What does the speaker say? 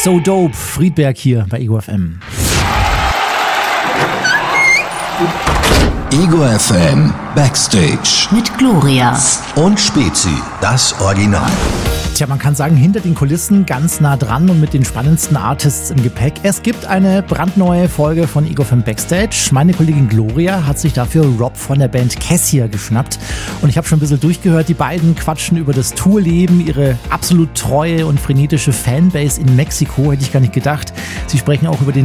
So Dope, Friedberg hier bei Ego FM. Ego FM Backstage mit Gloria und Spezi, das Original. Tja, man kann sagen, hinter den Kulissen ganz nah dran und mit den spannendsten Artists im Gepäck. Es gibt eine brandneue Folge von Ego FM Backstage. Meine Kollegin Gloria hat sich dafür Rob von der Band Cassia geschnappt. Und ich habe schon ein bisschen durchgehört, die beiden quatschen über das Tourleben, ihre absolut treue und frenetische Fanbase in Mexiko, hätte ich gar nicht gedacht. Sie sprechen auch über den